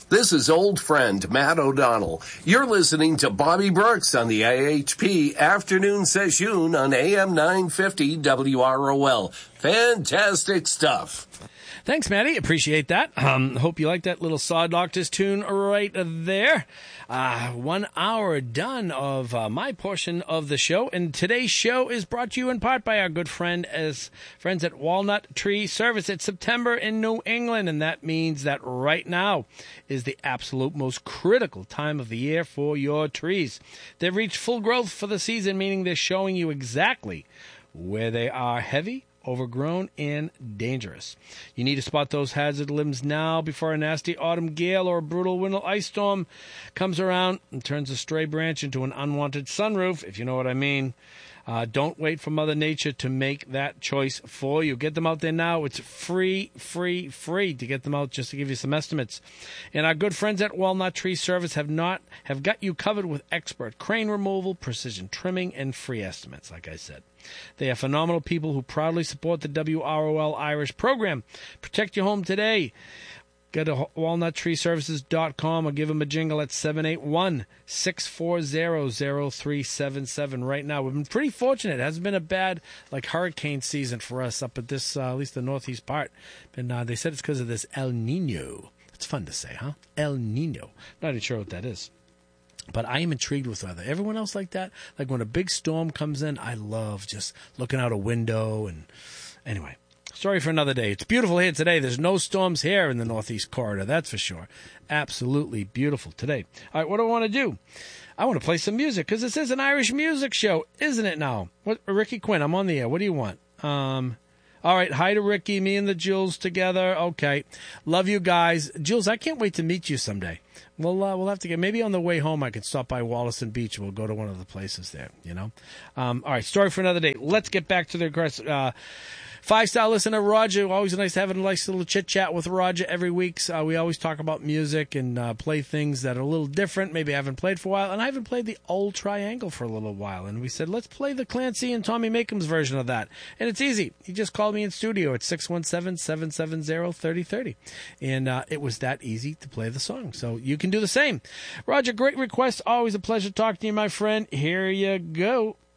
This is old friend Matt O'Donnell. You're listening to Bobby Brooks on the IHP Afternoon Session on AM 950 WROL. Fantastic stuff. Thanks, Matty. Appreciate that. Hope you like that little Saw Doctors tune right there. 1 hour done of my portion of the show. And today's show is brought to you in part by our good friends at Walnut Tree Service. It's September in New England, and that means that right now is the absolute most critical time of the year for your trees. They've reached full growth for the season, meaning they're showing you exactly where they are heavy, overgrown, and dangerous. You need to spot those hazard limbs now before a nasty autumn gale or a brutal winter ice storm comes around and turns a stray branch into an unwanted sunroof, if you know what I mean. Don't wait for Mother Nature to make that choice for you. Get them out there now. It's free to get them out, just to give you some estimates. And our good friends at Walnut Tree Service have got you covered with expert crane removal, precision trimming, and free estimates, like I said. They are phenomenal people who proudly support the WROL Irish program. Protect your home today. Go to walnuttreeservices.com or give them a jingle at 781-640-0377 right now. We've been pretty fortunate. It hasn't been a bad hurricane season for us up at this, at least the northeast part. And they said it's because of this El Nino. It's fun to say, huh? El Nino. Not even sure what that is. But I am intrigued with weather. Everyone else like that? Like when a big storm comes in, I love just looking out a window. And anyway, story for another day. It's beautiful here today. There's no storms here in the Northeast Corridor, that's for sure. Absolutely beautiful today. All right, what do I want to do? I want to play some music because this is an Irish music show, isn't it now? Ricky Quinn, I'm on the air. What do you want? All right, hi to Ricky, me and the Jules together. Okay, love you guys. Jules, I can't wait to meet you someday. We'll have to get, maybe on the way home I can stop by Wollaston Beach and we'll go to one of the places there, you know. All right, story for another day. Let's get back to the request. 5-star listener Roger, always nice to have a nice little chit-chat with Roger every week. We always talk about music and play things that are a little different, maybe I haven't played for a while. And I haven't played the Old Triangle for a little while. And we said, let's play the Clancy and Tommy Makeham's version of that. And it's easy. He just called me in studio at 617-770-3030. And it was that easy to play the song. So you can do the same. Roger, great request. Always a pleasure talking to you, my friend. Here you go.